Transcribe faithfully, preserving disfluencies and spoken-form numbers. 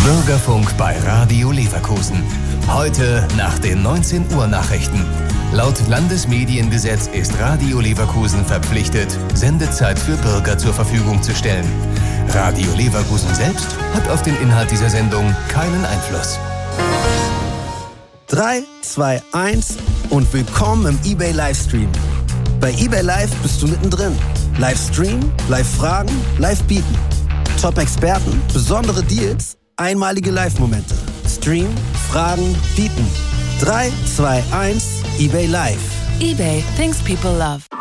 Bürgerfunk bei Radio Leverkusen. Heute nach den neunzehn Uhr Nachrichten. Laut Landesmediengesetz ist Radio Leverkusen verpflichtet, Sendezeit für Bürger zur Verfügung zu stellen. Radio Leverkusen selbst hat auf den Inhalt dieser Sendung keinen Einfluss. drei, zwei, eins und willkommen im eBay Livestream. Bei eBay Live bist du mittendrin. Livestream, Live-Fragen, Live-Bieten. Top-Experten, besondere Deals, einmalige Live-Momente. Stream, Fragen, Bieten. drei, zwei, eins, eBay Live. eBay, things people love.